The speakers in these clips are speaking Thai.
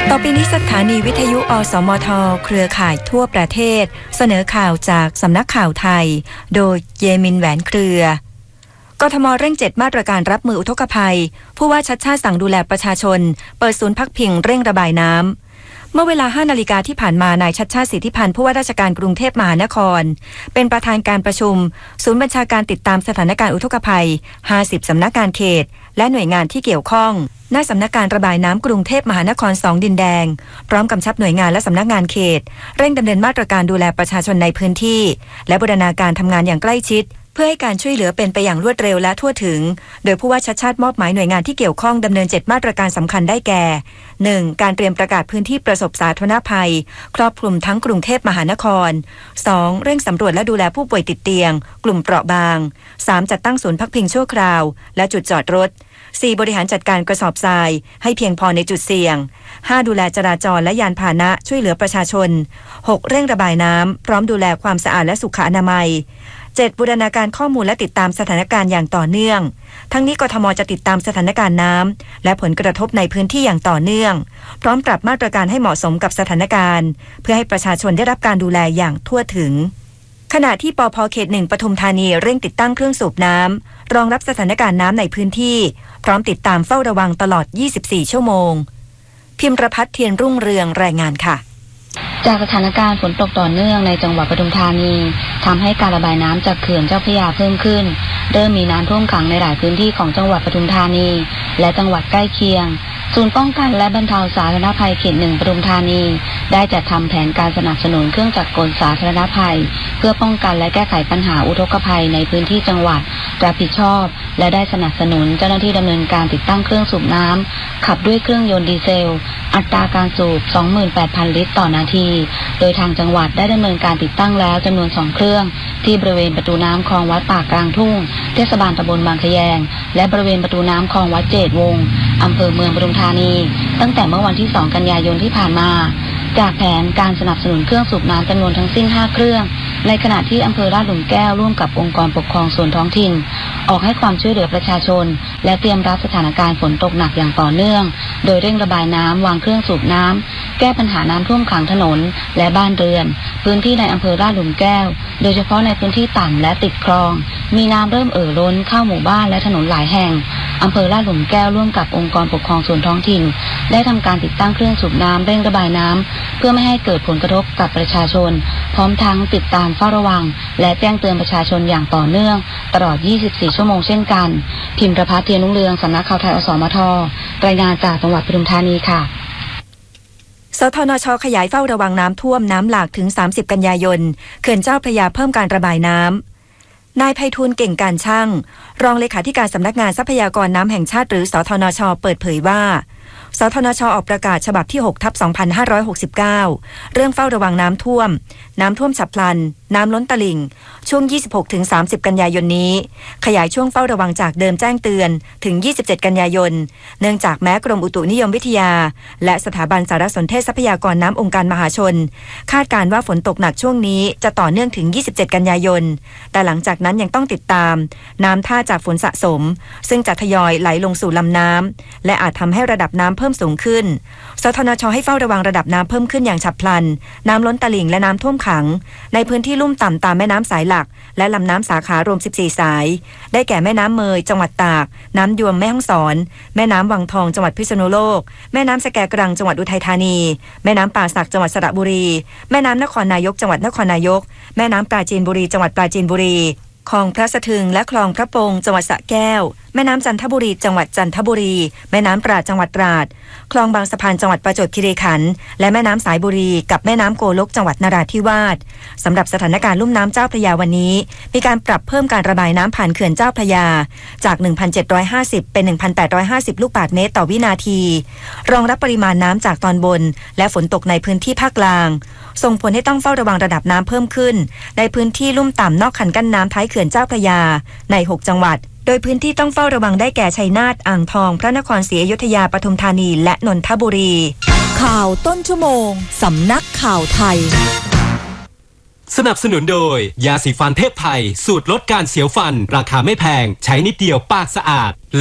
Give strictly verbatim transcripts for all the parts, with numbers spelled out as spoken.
ต่อไปนี้สถานีวิทยุอสมทเครือข่ายทั่วประเทศเสนอข่าวจากสำนักข่าวไทยโดยเยมินแหวนเครือกทมเร่งเจ็ดมาตรการรับมืออุทกภัยผู้ว่าชัชชาติสั่งดูแลประชาชนเปิดศูนย์พักพิงเร่งระบายน้ำเมื่อเวลาห้านาฬิกาที่ผ่านมานายชัชชาติสิทธิพันธ์ผู้ว่าราชการกรุงเทพมหานครเป็นประธานการประชุมศูนย์บัญชาการติดตามสถานการณ์อุทกภัยห้าสิบสำนักงานเขตและหน่วยงานที่เกี่ยวข้องณสำนักการระบายน้ำกรุงเทพมหานครสองดินแดงพร้อมกำชับหน่วยงานและสำนักงานเขตเร่งดำเนินมาตรการดูแลประชาชนในพื้นที่และบูรณาการทำงานอย่างใกล้ชิดเพื่อให้การช่วยเหลือเป็นไปอย่างรวดเร็วและทั่วถึงโดยผู้ว่าชัชชาติมอบหมายหน่วยงานที่เกี่ยวข้องดำเนินเจ็ดมาตรการสำคัญได้แก่ หนึ่ง การเตรียมประกาศพื้นที่ประสบสาธารณภัยครอบคลุมทั้งกรุงเทพมหานคร สอง เร่งสำรวจและดูแลผู้ป่วยติดเตียงกลุ่มเปราะบาง สาม จัดตั้งศูนย์พักพิงชั่วคราวและจุดจอดรถ สี่ บริหารจัดการกระสอบทรายให้เพียงพอในจุดเสี่ยง ห้า ดูแลจราจรและยานพาหนะช่วยเหลือประชาชน หก เร่งระบายน้ำพร้อมดูแลความสะอาดและสุขอนามัย เจ็ด บูรณาการข้อมูลและติดตามสถานการณ์อย่างต่อเนื่องทั้งนี้กทมจะติดตามสถานการณ์น้ำและผลกระทบในพื้นที่อย่างต่อเนื่องพร้อมปรับมาตรการให้เหมาะสมกับสถานการณ์เพื่อให้ประชาชนได้รับการดูแลอย่างทั่วถึงขณะที่ปภ.เขตหนึ่งปทุมธานีเร่งติดตั้งเครื่องสูบน้ำรองรับสถานการณ์น้ำในพื้นที่พร้อมติดตามเฝ้าระวังตลอดยี่สิบสี่ชั่วโมงพิมพ์ประภัทรเทียนรุ่งเรืองรายงานค่ะจากสถานการณ์ฝนตกต่อเนื่องในจังหวัดปทุมธานีทำให้การระบายน้ำจากเขื่อนเจ้าพระยาเพิ่มขึ้นเริ่มมีน้ำท่วมขังในหลายพื้นที่ของจังหวัดปทุมธานีและจังหวัดใกล้เคียงศูนย์ป้องกันและบรรเทาสาธารณภัยเขตหนึ่งปทุมธานีได้จัดทำแผนการสนับสนุนเครื่องจักรกลสาธารณภัยเพื่อป้องกันและแก้ไขปัญหาอุทกภัยในพื้นที่จังหวัดรับผิดชอบและได้สนับสนุนเจ้าหน้าที่ดำเนินการติดตั้งเครื่องสูบน้ำขับด้วยเครื่องยนต์ดีเซลอัตราการสูบ สองหมื่นแปดพัน ลิตรต่อนาทีโดยทางจังหวัดได้ดำเนินการติดตั้งแล้วจำนวนสองเครื่องที่บริเวณประตูน้ำคลองวัดปากกลางทุ่งเทศบาลตำบลบางขยงและบริเวณประตูน้ำคลองวัดเจดวงศ์อำเภอเมืองปทุมธานีตั้งแต่เมื่อวันที่สองกันยายนที่ผ่านมาจากแผนการสนับสนุนเครื่องสูบน้ำจำนวนทั้งสิ้นห้าเครื่องในขณะที่อำเภอลาดหลุมแก้วร่วมกับองค์กรปกครองส่วนท้องถิ่นออกให้ความช่วยเหลือประชาชนและเตรียมรับสถานการณ์ฝนตกหนักอย่างต่อเนื่องโดยเร่งระบายน้ำวางเครื่องสูบน้ำแก้ปัญหาน้ำท่วมขังถนนและบ้านเรือนพื้นที่ในอำเภอลาดหลุมแก้วโดยเฉพาะในพื้นที่ต่ำและติดคลองมีน้ำเริ่มเอ่อล้นเข้าหมู่บ้านและถนนหลายแห่งอำเภอลาดหลุมแก้วร่วมกับองค์กรปกครองส่วนท้องถิ่นได้ทำการติดตั้งเครื่องสูบน้ำเร่งระบายน้ำเพื่อไม่ให้เกิดผลกระทบกับประชาชนพร้อมทั้งติดตามเฝ้าระวังและแจ้งเตือนประชาชนอย่างต่อเนื่องตลอดยี่สิบสี่ชั่วโมงเช่นกันพิมพ์ประภัทรเทียนรุ่งเรืองสำนักข่าวไทยอสมทรายงานจากจังหวัดปทุมธานีค่ะสทนช.ขยายเฝ้าระวังน้ำท่วมน้ำหลากถึงสามสิบกันยายนเขื่อนเจ้าพระยาเพิ่มการระบายน้ำนายไพฑูรย์เก่งการช่างรองเลขาธิการสำนักงานทรัพยากรน้ำแห่งชาติหรือสทนช.เปิดเผยว่าสทนช.ออกประกาศฉบับที่ หกทับสองพันห้าร้อยหกสิบเก้า เรื่องเฝ้าระวังน้ำท่วมน้ำท่วมฉับพลันน้ำล้นตลิ่งช่วง ยี่สิบหกถึงสามสิบ กันยายนนี้ขยายช่วงเฝ้าระวังจากเดิมแจ้งเตือนถึง ยี่สิบเจ็ด กันยายนเนื่องจากแม้กรมอุตุนิยมวิทยาและสถาบันสารสนเทศทรัพยากรน้ำองค์การมหาชนคาดการว่าฝนตกหนักช่วงนี้จะต่อเนื่องถึง ยี่สิบเจ็ด กันยายนแต่หลังจากนั้นยังต้องติดตามน้ำท่าจากฝนสะสมซึ่งจะทยอยไหลลงสู่ลำน้ำและอาจทำให้ระดับน้ำเพิ่มสูงขึ้นสทนช.ให้เฝ้าระวังระดับน้ำเพิ่มขึ้นอย่างฉับพลันน้ำล้นตลิ่งและน้ำท่วมขังในพื้นที่ลุ่มต่ำตามแม่น้ำสายหลักและลำน้ำสาขารวมสิบสี่สายได้แก่แม่น้ำเมยจังหวัดตากน้ำยวมแม่ฮ่องสอนแม่น้ำวังทองจังหวัดพิษณุโลกแม่น้ำสแกกรังจังหวัดอุทัยธานีแม่น้ำป่าสักจังหวัดสระบุรีแม่น้ำนครนายกจังหวัดนครนายกแม่น้ำปราจีนบุรีจังหวัดปราจีนบุรีคลองพระสะทึงและคลองพระปงจังหวัดสระแก้วแม่น้ำจันทบุรีจังหวัดจันทบุรีแม่น้ำตราดจังหวัดตราดคลองบางสะพานจังหวัดประจวบคีรีขันธ์และแม่น้ำสายบุรีกับแม่น้ำโกลกจังหวัดนราธิวาสสำหรับสถานการณ์ลุ่มน้ำเจ้าพระยาวันนี้มีการปรับเพิ่มการระบายน้ำผ่านเขื่อนเจ้าพระยาจาก หนึ่งพันเจ็ดร้อยห้าสิบ เป็น หนึ่งพันแปดร้อยห้าสิบ ลูกบาศก์เมตรต่อวินาทีรองรับปริมาณน้ำจากตอนบนและฝนตกในพื้นที่ภาคกลางส่งผลให้ต้องเฝ้าระวังระดับน้ำเพิ่มขึ้นในพื้นที่ลุ่มต่ำนอกคันกั้นน้ำท้ายเขื่อนเจ้าพระยาในหกจังหวัดโดยพื้นที่ต้องเฝ้าระวังได้แก่ชัยนาทอ่างทองพระนครศรีอยุธยาปทุมธานีและนนทบุรีข่าวต้นชั่วโมงสำนักข่าวไทยสนับสนุนโดยยาสีฟันเทพไทยสูตรลดการเสียวฟันราคาไม่แพงใช้นิดเดียวปากสะอาดและ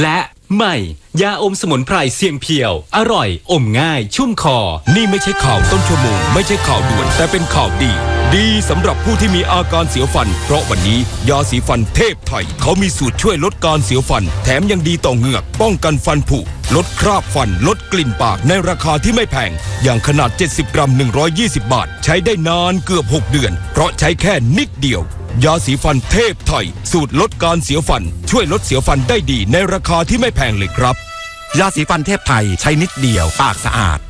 ใหม่ยาอมสมุนไพรเสียงเพียว อร่อย อมง่าย ชุ่มคอนี่ไม่ใช่ข่าวต้นชั่วโมงไม่ใช่ข่าวด่วนแต่เป็นข่าวดี ดีสำหรับผู้ที่มีอาการเสียวฟันเพราะวันนี้ยาสีฟันเทพไทยเขามีสูตรช่วยลดการเสียวฟันแถมยังดีต่อเหงือกป้องกันฟันผุลดคราบฟันลดกลิ่นปากในราคาที่ไม่แพงอย่างขนาดเจ็ดสิบกรัมหนึ่งร้อยยี่สิบบาทใช้ได้นานเกือบหกเดือนเพราะใช้แค่นิดเดียวยาสีฟันเทพไทยสูตรลดการเสียวฟันช่วยลดเสียวฟันได้ดีในราคาที่ไม่แพงเลยครับยาสีฟันเทพไทยใช้นิดเดียวปากสะอาด